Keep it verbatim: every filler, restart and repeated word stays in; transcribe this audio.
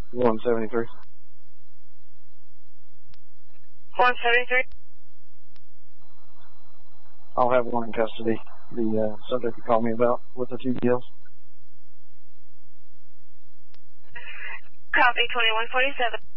one seventy-three. one seventy-three. I'll have one in custody. The uh, subject you called me about with the two deals. Copy twenty-one forty-seven.